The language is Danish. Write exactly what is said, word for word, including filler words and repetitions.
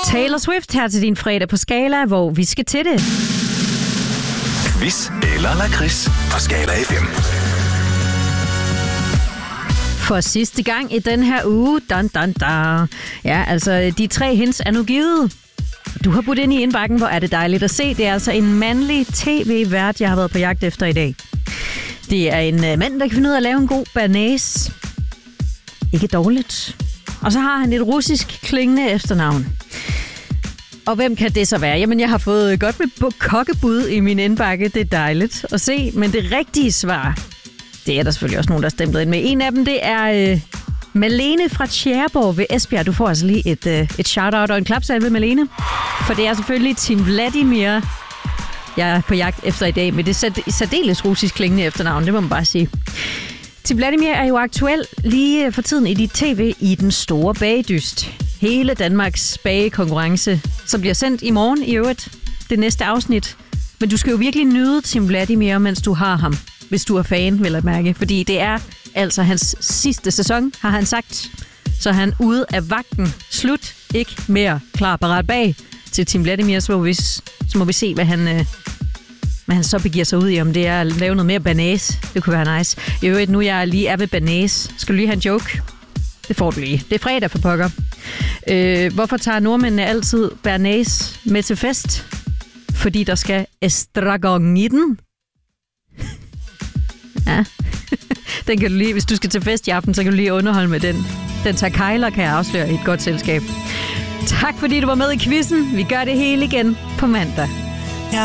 Taylor Swift her til din fredag på Skala, hvor vi skal til det. Quiz eller lakrids på Skala F M. For sidste gang i den her uge. Dan, dan, dan. Ja, altså, de tre hints er nu givet. Du har budt ind i indbakken, hvor er det dejligt at se. Det er altså en mandlig tv-vært, jeg har været på jagt efter i dag. Det er en mand, der kan finde ud af at lave en god bearnaise. Ikke dårligt. Og så har han et russisk klingende efternavn. Og hvem kan det så være? Jamen, jeg har fået godt med kokkebud i min indbakke. Det er dejligt at se. Men det rigtige svar, det er der selvfølgelig også nogen, der har stemt ind med. En af dem, det er øh, Malene fra Tjæreborg ved Esbjerg. Du får altså lige et, øh, et shout-out og en klapsalve, Malene. For det er selvfølgelig Team Vladimir, jeg er på jagt efter i dag. Med det særdeles russisk klingende efternavn, det må man bare sige. Team Vladimir er jo aktuel lige for tiden i dit tv i Den Store Bagedyst. Hele Danmarks bagekonkurrence, som bliver sendt i morgen i øvrigt, det næste afsnit. Men du skal jo virkelig nyde Team Vladimir, mens du har ham, hvis du er fan, vil jeg mærke. Fordi det er altså hans sidste sæson, har han sagt. Så han ude af vagten. Slut. Ikke mere klar parat bag til Team Vladimir, så må vi, så må vi se, hvad han, øh, hvad han så begiver sig ud i. Om det er at lave noget mere bearnaise. Det kunne være nice. I øvrigt, nu jeg lige er ved bearnaise. Skal du lige have en joke? Det får du lige. Det er fredag for pokker. Øh, hvorfor tager nordmændene altid bearnaise med til fest? Fordi der skal estragon i den. Ja. Den kan du lige, hvis du skal til fest i aften, så kan du lige underholde med den. Den tager kejler, kan jeg afsløre, i et godt selskab. Tak fordi du var med i quizzen. Vi gør det hele igen på mandag.